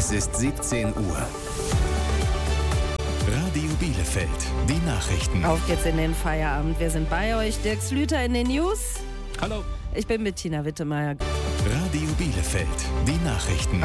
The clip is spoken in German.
Es ist 17 Uhr. Radio Bielefeld, die Nachrichten. Auf geht's in den Feierabend. Wir sind bei euch. Dirk Slüter in den News. Hallo. Ich bin Bettina Wittemeyer. Radio Bielefeld, die Nachrichten.